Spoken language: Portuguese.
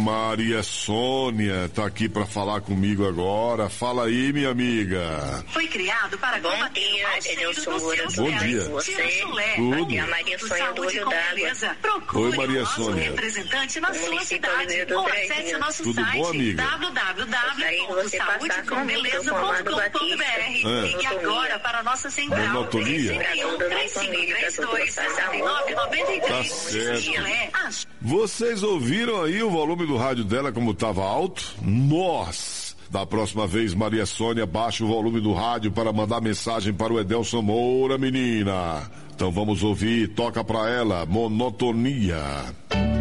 Maria Sônia tá aqui para falar comigo agora. Fala aí, minha amiga. Foi criado para combater o mau cheiro do seu Bom dia. Tudo. Aqui é a Maria Sônia do Olho d'Água. Procure Oi, Maria o nosso Sônia. representante na sua cidade ou acesse o nosso Tudo site bom, amiga? www.saudecambeleza.com.br. Ligue agora para a nossa central. Monotonia? 3532-6993. Tá certo. Vocês ouviram aí o volume do rádio dela como estava alto? Nossa! Da próxima vez, Maria Sônia, baixa o volume do rádio para mandar mensagem para o Edelson Moura, menina. Então vamos ouvir, toca pra ela, Monotonia.